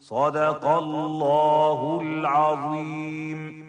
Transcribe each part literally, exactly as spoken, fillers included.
صدق الله العظيم.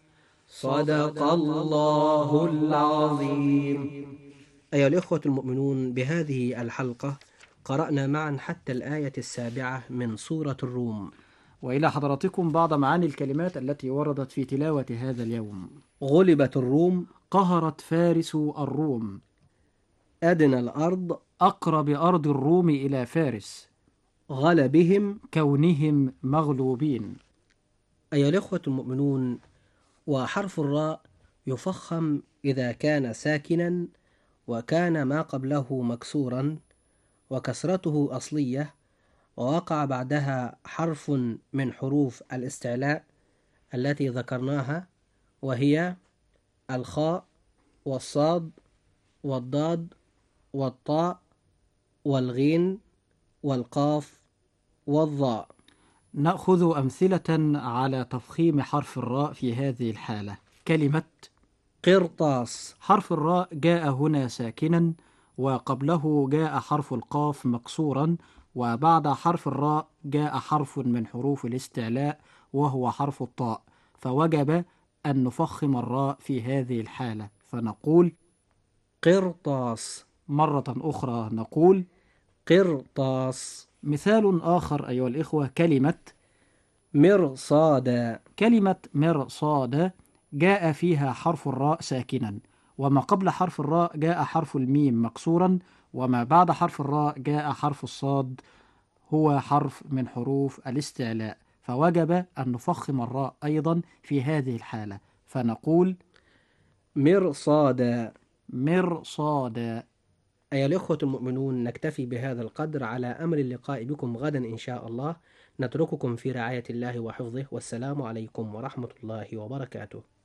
صدق الله العظيم. أيها الإخوة المؤمنون، بهذه الحلقة قرأنا معا حتى الآية السابعة من سورة الروم. وإلى حضراتكم بعض معاني الكلمات التي وردت في تلاوة هذا اليوم. غلبت الروم، قهرت فارس الروم. أدنى الأرض، أقرب أرض الروم إلى فارس. غلبهم، كونهم مغلوبين. أيها الإخوة المؤمنون، وحرف الراء يفخم إذا كان ساكنا وكان ما قبله مكسورا وكسرته أصلية، ووقع بعدها حرف من حروف الاستعلاء التي ذكرناها، وهي الخاء والصاد والضاد والطاء والغين والقاف والضاء. نأخذ أمثلة على تفخيم حرف الراء في هذه الحالة. كلمة قرطاس، حرف الراء جاء هنا ساكنا، وقبله جاء حرف القاف مكسورا، وبعد حرف الراء جاء حرف من حروف الاستعلاء وهو حرف الطاء، فوجب أن نفخم الراء في هذه الحالة فنقول قرطاس. مرة أخرى نقول قرطاس. مثال آخر أيها الإخوة، كلمة مرصادا. كلمة مرصادا جاء فيها حرف الراء ساكنا، وما قبل حرف الراء جاء حرف الميم مكسورا، وما بعد حرف الراء جاء حرف الصاد هو حرف من حروف الاستعلاء، فوجب أن نفخم الراء أيضا في هذه الحالة فنقول مرصادا. مرصادا. أيها الإخوة المؤمنون، نكتفي بهذا القدر على أمل اللقاء بكم غدا إن شاء الله. نترككم في رعاية الله وحفظه، والسلام عليكم ورحمة الله وبركاته.